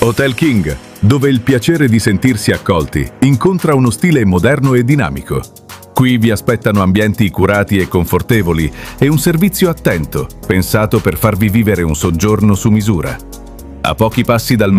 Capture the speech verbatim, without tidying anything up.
Hotel King, dove il piacere di sentirsi accolti incontra uno stile moderno e dinamico. Qui vi aspettano ambienti curati e confortevoli e un servizio attento, pensato per farvi vivere un soggiorno su misura. A pochi passi dal